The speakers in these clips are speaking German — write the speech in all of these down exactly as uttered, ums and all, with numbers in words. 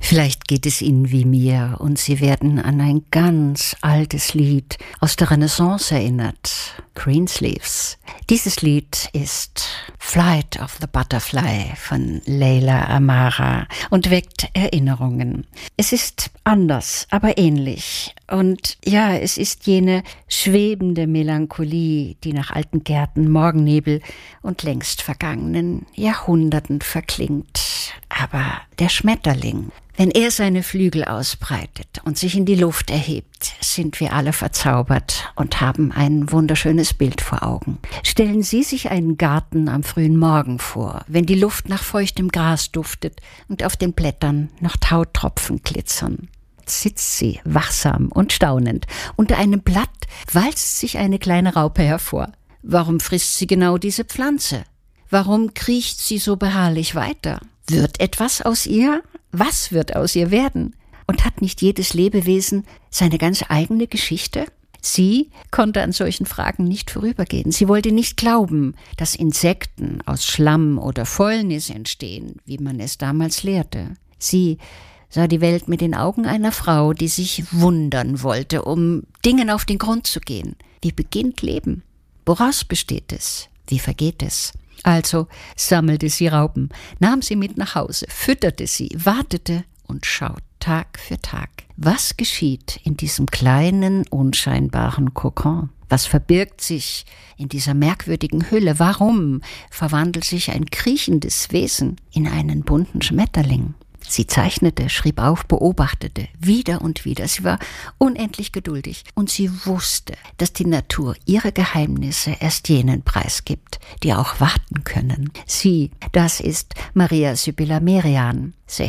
Vielleicht geht es Ihnen wie mir und Sie werden an ein ganz altes Lied aus der Renaissance erinnert, Greensleeves. Dieses Lied ist Flight of the Butterfly von Leila Amara und weckt Erinnerungen. Es ist anders, aber ähnlich. Und ja, es ist jene schwebende Melancholie, die nach alten Gärten, Morgennebel und längst vergangenen Jahrhunderten verklingt. Aber der Schmetterling, wenn er seine Flügel ausbreitet und sich in die Luft erhebt, sind wir alle verzaubert und haben ein wunderschönes Bild vor Augen. Stellen Sie sich einen Garten am frühen Morgen vor, wenn die Luft nach feuchtem Gras duftet und auf den Blättern noch Tautropfen glitzern. Sitzt sie wachsam und staunend. Unter einem Blatt walzt sich eine kleine Raupe hervor. Warum frisst sie genau diese Pflanze? Warum kriecht sie so beharrlich weiter? Wird etwas aus ihr? Was wird aus ihr werden? Und hat nicht jedes Lebewesen seine ganz eigene Geschichte? Sie konnte an solchen Fragen nicht vorübergehen. Sie wollte nicht glauben, dass Insekten aus Schlamm oder Fäulnis entstehen, wie man es damals lehrte. Sie sah die Welt mit den Augen einer Frau, die sich wundern wollte, um Dingen auf den Grund zu gehen. Wie beginnt Leben? Woraus besteht es? Wie vergeht es? Also sammelte sie Raupen, nahm sie mit nach Hause, fütterte sie, wartete und schaut Tag für Tag. Was geschieht in diesem kleinen, unscheinbaren Kokon? Was verbirgt sich in dieser merkwürdigen Hülle? Warum verwandelt sich ein kriechendes Wesen in einen bunten Schmetterling? Sie zeichnete, schrieb auf, beobachtete, wieder und wieder. Sie war unendlich geduldig und sie wusste, dass die Natur ihre Geheimnisse erst jenen preisgibt, die auch warten können. Sie, das ist Maria Sibylla Merian,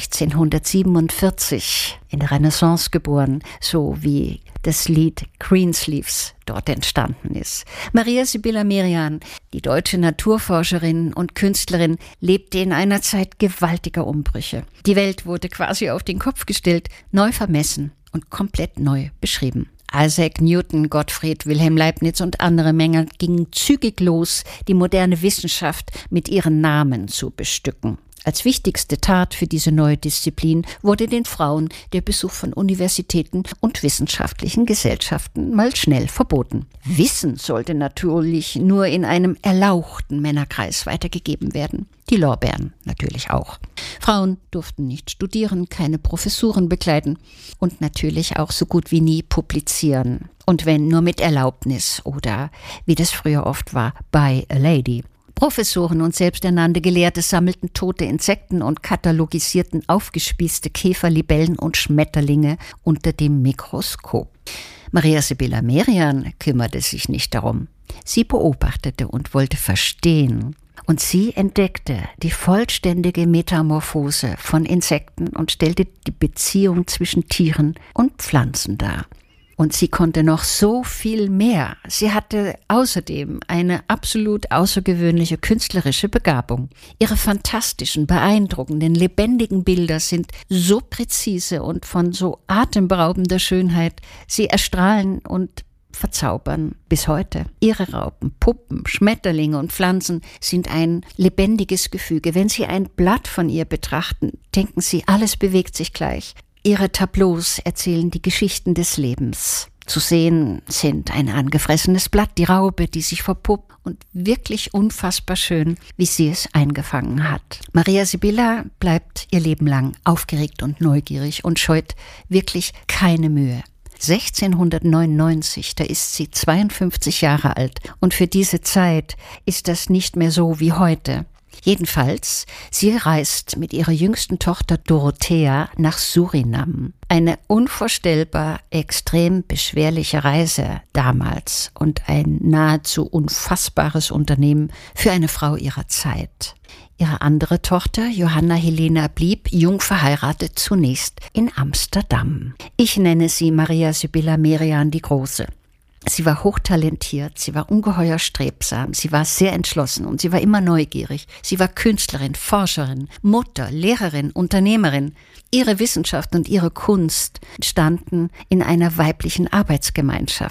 sechzehnhundertsiebenundvierzig in der Renaissance geboren, so wie das Lied Greensleeves dort entstanden ist. Maria Sibylla Merian, die deutsche Naturforscherin und Künstlerin, lebte in einer Zeit gewaltiger Umbrüche. Die Welt wurde quasi auf den Kopf gestellt, neu vermessen und komplett neu beschrieben. Isaac Newton, Gottfried Wilhelm Leibniz und andere Männer gingen zügig los, die moderne Wissenschaft mit ihren Namen zu bestücken. Als wichtigste Tat für diese neue Disziplin wurde den Frauen der Besuch von Universitäten und wissenschaftlichen Gesellschaften mal schnell verboten. Wissen sollte natürlich nur in einem erlauchten Männerkreis weitergegeben werden. Die Lorbeeren natürlich auch. Frauen durften nicht studieren, keine Professuren bekleiden und natürlich auch so gut wie nie publizieren. Und wenn nur mit Erlaubnis oder, wie das früher oft war, by a lady. Professoren und selbsternannte Gelehrte sammelten tote Insekten und katalogisierten aufgespießte Käfer, Libellen und Schmetterlinge unter dem Mikroskop. Maria Sibylla Merian kümmerte sich nicht darum. Sie beobachtete und wollte verstehen. Und sie entdeckte die vollständige Metamorphose von Insekten und stellte die Beziehung zwischen Tieren und Pflanzen dar. Und sie konnte noch so viel mehr. Sie hatte außerdem eine absolut außergewöhnliche künstlerische Begabung. Ihre fantastischen, beeindruckenden, lebendigen Bilder sind so präzise und von so atemberaubender Schönheit. Sie erstrahlen und verzaubern bis heute. Ihre Raupen, Puppen, Schmetterlinge und Pflanzen sind ein lebendiges Gefüge. Wenn Sie ein Blatt von ihr betrachten, denken Sie, alles bewegt sich gleich. Ihre Tableaus erzählen die Geschichten des Lebens. Zu sehen sind ein angefressenes Blatt, die Raupe, die sich verpuppt und wirklich unfassbar schön, wie sie es eingefangen hat. Maria Sibylla bleibt ihr Leben lang aufgeregt und neugierig und scheut wirklich keine Mühe. sechzehnhundertneunundneunzig, da ist sie zweiundfünfzig Jahre alt und für diese Zeit ist das nicht mehr so wie heute. Jedenfalls, sie reist mit ihrer jüngsten Tochter Dorothea nach Surinam. Eine unvorstellbar extrem beschwerliche Reise damals und ein nahezu unfassbares Unternehmen für eine Frau ihrer Zeit. Ihre andere Tochter, Johanna Helena, blieb jung verheiratet zunächst in Amsterdam. Ich nenne sie Maria Sibylla Merian die Große. Sie war hochtalentiert, sie war ungeheuer strebsam, sie war sehr entschlossen und sie war immer neugierig. Sie war Künstlerin, Forscherin, Mutter, Lehrerin, Unternehmerin. Ihre Wissenschaft und ihre Kunst standen in einer weiblichen Arbeitsgemeinschaft.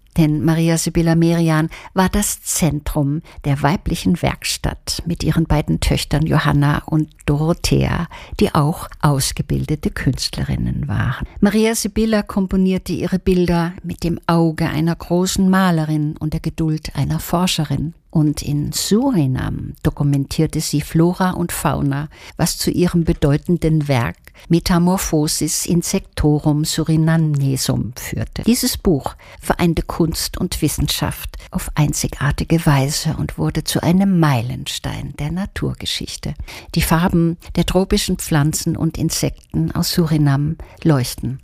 Denn Maria Sibylla Merian war das Zentrum der weiblichen Werkstatt mit ihren beiden Töchtern Johanna und Dorothea, die auch ausgebildete Künstlerinnen waren. Maria Sibylla komponierte ihre Bilder mit dem Auge einer großen Malerin und der Geduld einer Forscherin. Und in Surinam dokumentierte sie Flora und Fauna, was zu ihrem bedeutenden Werk Metamorphosis Insectorum Surinamesum führte. Dieses Buch vereinte Kunst und Wissenschaft auf einzigartige Weise und wurde zu einem Meilenstein der Naturgeschichte. Die Farben der tropischen Pflanzen und Insekten aus Surinam leuchten